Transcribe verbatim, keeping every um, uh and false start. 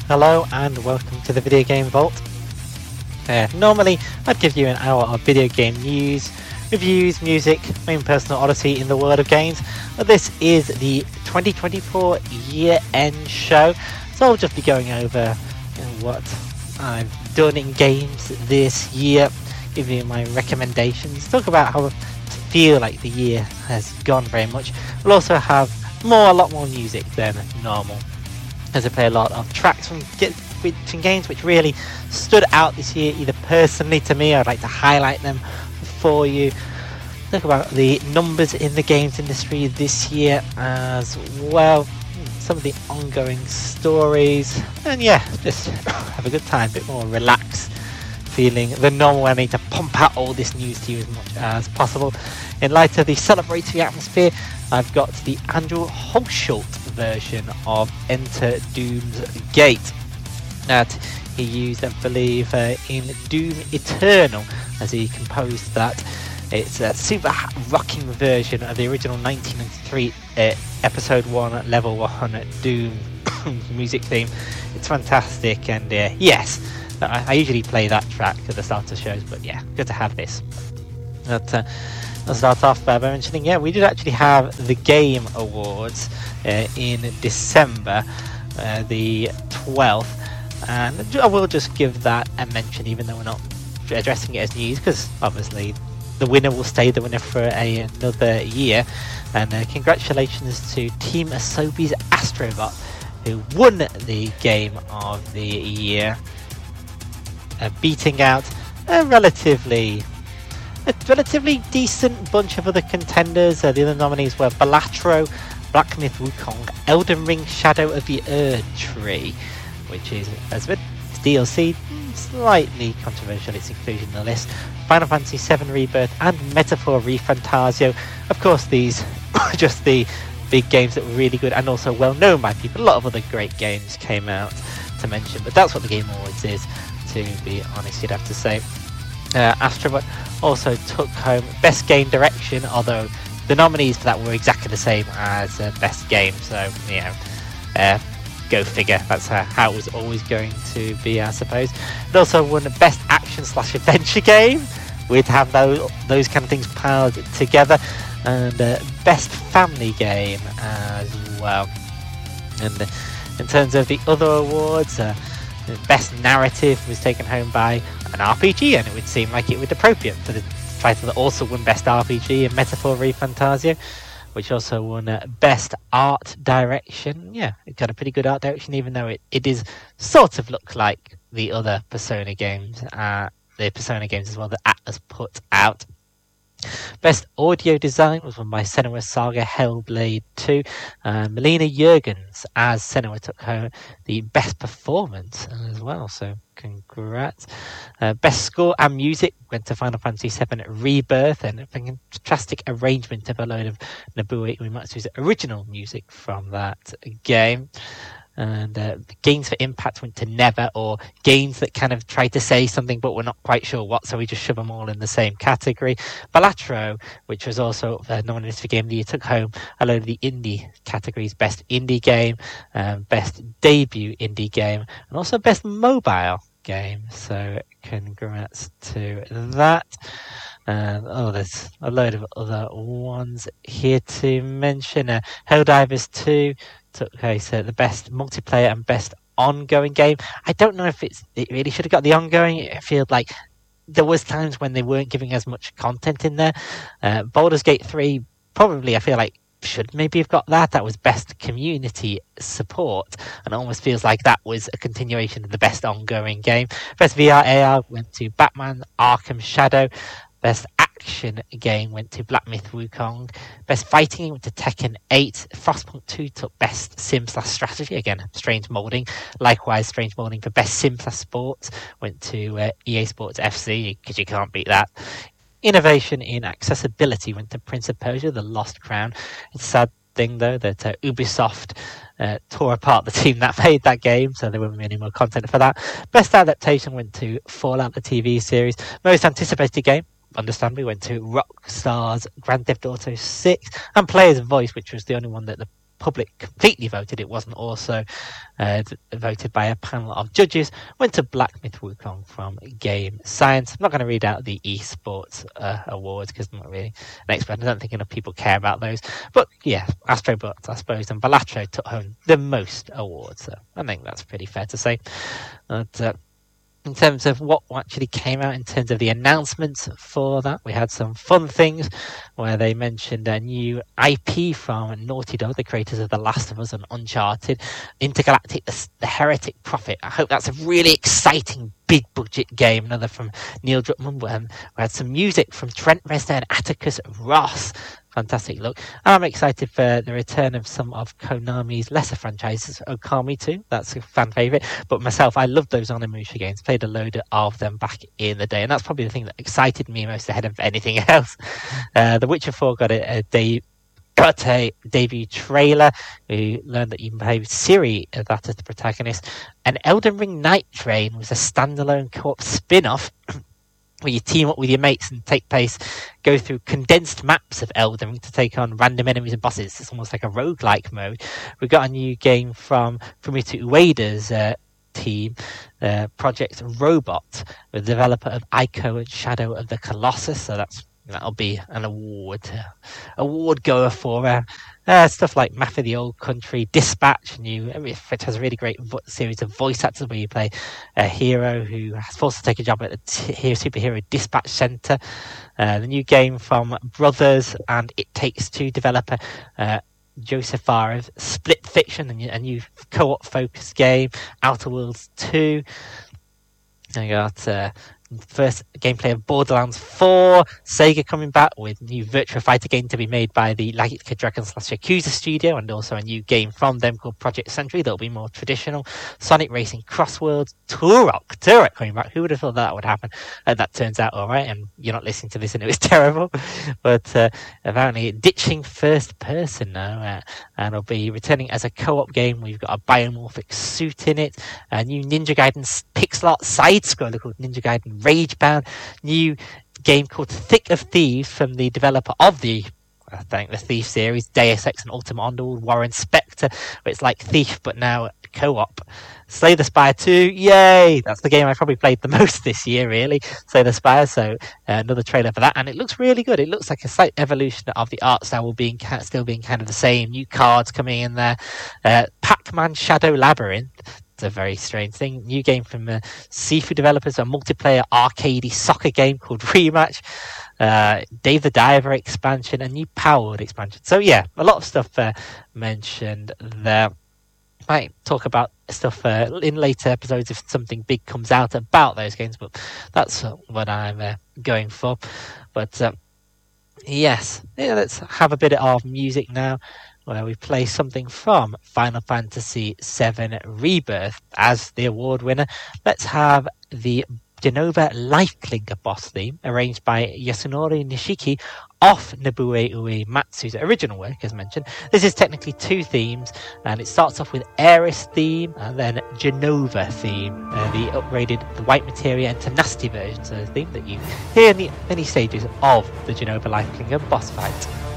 Hello and welcome to the Video Game Vault. Uh, normally I'd give you an hour of video game news, reviews, music, my own personal odyssey in the world of games, but this is the twenty twenty-four year-end show, so I'll just be going over you know, what I've done in games this year, give you my recommendations, talk about how I feel like the year has gone very much. We'll also have more, a lot more music than normal, as I play a lot of tracks from, from games which really stood out this year, either personally to me, I'd like to highlight them for you. Talk about the numbers in the games industry this year as well, some of the ongoing stories, and yeah, just have a good time, a bit more relaxed feeling than normal. I need to pump out all this news to you as much as possible. In light of the celebratory atmosphere, I've got the Andrew Hulshult version of Enter Doom's Gate that he used, I believe, uh, in Doom Eternal, as he composed that. It's a super rocking version of the original nineteen ninety-three uh, episode one level one Doom music theme. It's fantastic, and uh, yes, I, I usually play that track at the start of shows, but yeah, good to have this. But, uh, I'll start off by mentioning, yeah, we did actually have the Game Awards uh, in December, uh, the twelfth, and I will just give that a mention, even though we're not addressing it as news, because obviously the winner will stay the winner for a, another year. And uh, congratulations to Team Asobi's Astrobot, who won the Game of the Year, uh, beating out a relatively a relatively decent bunch of other contenders. Uh, the other nominees were Balatro, Black Myth Wukong, Elden Ring Shadow of the Erdtree, which is, as with D L C, slightly controversial its inclusion in the list, Final Fantasy seven Rebirth, and Metaphor ReFantazio. Of course, these are just the big games that were really good and also well known by people. A lot of other great games came out to mention, but that's what the Game Awards is, to be honest, you'd have to say. Uh, Astrobot also took home Best Game Direction, although the nominees for that were exactly the same as uh, Best Game, so, you know, uh, go figure, that's how, how it was always going to be, I suppose. It also won Best Action Slash Adventure Game. We'd have those, those kind of things piled together, and uh, Best Family Game as well. And uh, in terms of the other awards, uh, Best Narrative was taken home by an R P G, and it would seem like it would be appropriate for the title that also won Best R P G in Metaphor ReFantazio, which also won uh, Best Art Direction. Yeah, it got a pretty good art direction, even though it, it is sort of look like the other Persona games, uh, the Persona games as well that Atlus put out. Best Audio Design was won by Senua's Saga Hellblade two. Uh, Melina Jurgens as Senua took home the Best Performance as well, so congrats. Uh, Best Score and Music went to Final Fantasy seven Rebirth, and a fantastic arrangement of a load of Nobuo Uematsu's original music from that game. And uh, Gains for Impact went to Never, or games that kind of tried to say something but we're not quite sure what, so we just shove them all in the same category. Balatro, which was also uh, nominated for Game of the Year, took home a load of the indie categories: Best Indie Game, um, Best Debut Indie Game, and also Best Mobile Game. So congrats to that. Um, oh, there's a load of other ones here to mention. Uh, Helldivers two took place uh, the Best Multiplayer and Best Ongoing Game. I don't know if it's it really should have got the ongoing. It feels like there was times when they weren't giving as much content in there. Uh, Baldur's Gate three probably, I feel like, should maybe have got that. That was Best Community Support, and it almost feels like that was a continuation of the Best Ongoing Game. Best V R A R went to Batman Arkham Shadow. Best Action Game went to Black Myth Wukong. Best Fighting Game went to Tekken eight. Frostpunk two took Best Sim slash Strategy. Again, strange moulding. Likewise, strange moulding for Best Sim slash Sports went to uh, E A Sports F C, because you can't beat that. Innovation in Accessibility went to Prince of Persia: The Lost Crown. It's a sad thing, though, that uh, Ubisoft uh, tore apart the team that made that game, so there won't be any more content for that. Best Adaptation went to Fallout, the T V series. Most Anticipated Game, understandably, went to Rockstar's Grand Theft Auto six, and Player's Voice, which was the only one that the public completely voted, it wasn't also uh, voted by a panel of judges, went to Black Myth Wukong from Game Science. I'm not going to read out the esports uh, awards because I'm not really an expert. I don't think enough people care about those. But yeah, Astrobot, I suppose, and Balatro took home the most awards. So I think that's pretty fair to say. But, uh, in terms of what actually came out in terms of the announcements for that, we had some fun things where they mentioned a new I P from Naughty Dog, the creators of The Last of Us and Uncharted, Intergalactic, the, the Heretic Prophet. I hope that's a really exciting big budget game. Another from Neil Druckmann. Um, we had some music from Trent Reznor and Atticus Ross. Fantastic look. And I'm excited for the return of some of Konami's lesser franchises. Okami two, that's a fan favourite. But myself, I loved those Onimusha games. Played a load of them back in the day. And that's probably the thing that excited me most ahead of anything else. Uh, the Witcher four got a, a day. Got a debut trailer. We learned that you can play Ciri, that as the protagonist. And Elden Ring Night Train was a standalone co-op spin-off where you team up with your mates and take place, go through condensed maps of Elden Ring to take on random enemies and bosses. It's almost like a roguelike mode. We got a new game from Fumito Ueda's uh, team, uh, Project Robot, the developer of Ico and Shadow of the Colossus. So that's that'll be an award uh, award goer for uh, uh, stuff like Map of the Old Country, Dispatch, new, which has a really great vo- series of voice actors where you play a hero who has forced to take a job at the t- here, superhero dispatch center. Uh, the new game from Brothers and It Takes Two developer uh, Joseph Fares, Split Fiction, and a new co-op focused game, Outer Worlds two. I got uh, first gameplay of Borderlands four, Sega coming back with new Virtua Fighter game to be made by the Like a Dragon slash Yakuza studio, and also a new game from them called Project Century that'll be more traditional. Sonic Racing Crossworlds, Turok, Turok coming back. Who would have thought that would happen? And that turns out all right, and you're not listening to this and it was terrible. But uh, apparently ditching first person now, uh, and it'll be returning as a co-op game. We've got a biomorphic suit in it, a new Ninja Gaiden pixel art side-scroller called Ninja Gaiden Ragebound, new game called Thick of Thieves from the developer of the I think the Thief series, Deus Ex and Ultima Underworld, Warren Spector, where it's like Thief but now co-op. Slay the Spire two, yay! That's the game I probably played the most this year, really. Slay the Spire, so uh, another trailer for that, and it looks really good. It looks like a slight evolution of the art style, will being still being kind of the same. New cards coming in there. Uh, Pac-Man Shadow Labyrinth. It's a very strange thing. New game from uh, Sifu developers, a multiplayer arcadey soccer game called Rematch. Uh, Dave the Diver expansion, a new Power Word expansion. So yeah, a lot of stuff uh, mentioned there. Might talk about stuff uh, in later episodes if something big comes out about those games, but that's uh, what I'm uh, going for. But uh, yes, yeah, let's have a bit of music now, where we play something from Final Fantasy seven Rebirth as the award winner. Let's have the Genova Lifeklinger boss theme, arranged by Yasunori Nishiki off Nobuo Uematsu's original work, as mentioned. This is technically two themes, and it starts off with Aeris theme and then Genova theme, uh, the upgraded the White Materia and Tenacity versions of the theme that you hear in the many stages of the Genova Lifeklinger boss fight.